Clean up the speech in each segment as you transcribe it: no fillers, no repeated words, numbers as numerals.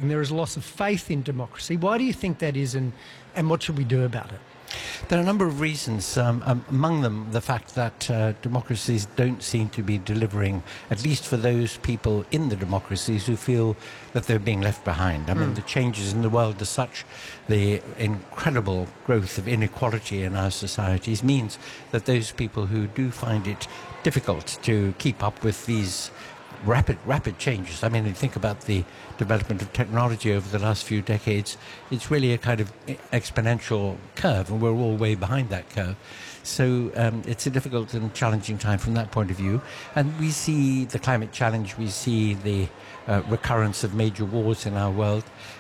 and there is a loss of faith in democracy. Why do you think that is, and what should we do about it? There are a number of reasons, among them the fact that democracies don't seem to be delivering, at least for those people in the democracies who feel that they're being left behind. I mean, the changes in the world as such, the incredible growth of inequality in our societies means that those people who do find it difficult to keep up with these rapid changes. I mean, you think about the development of technology over the last few decades, it's really a kind of exponential curve, and we're all way behind that curve. So it's a difficult and challenging time from that point of view. And we see the climate challenge, we see the recurrence of major wars in our world.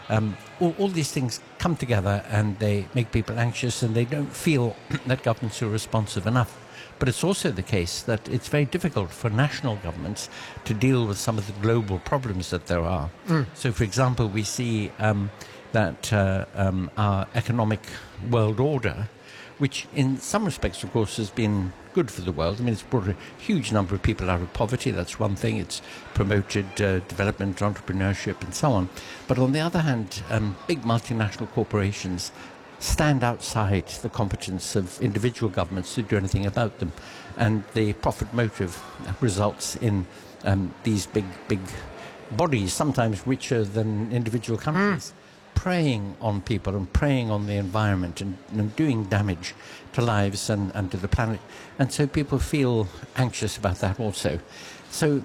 All these things come together and they make people anxious, and they don't feel that governments are responsive enough. But it's also the case that it's very difficult for national governments to deal with some of the global problems that there are. So, for example, we see that our economic world order, which in some respects, of course, has been good for the world. I mean, it's brought a huge number of people out of poverty. That's one thing. It's promoted development, entrepreneurship, and so on. But on the other hand, big multinational corporations stand outside the competence of individual governments to do anything about them. And the profit motive results in these big bodies, sometimes richer than individual countries, preying on people and preying on the environment and doing damage to lives and to the planet. And so people feel anxious about that also. So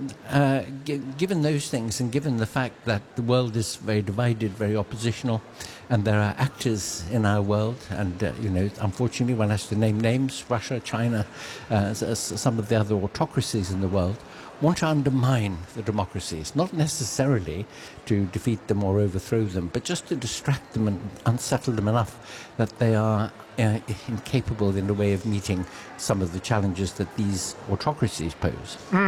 given those things, and given the fact that the world is very divided, very oppositional, and there are actors in our world, and unfortunately one has to name names, Russia, China, some of the other autocracies in the world, want to undermine the democracies, not necessarily to defeat them or overthrow them, but just to distract them and unsettle them enough that they are incapable in a way of meeting some of the challenges that these autocracies pose.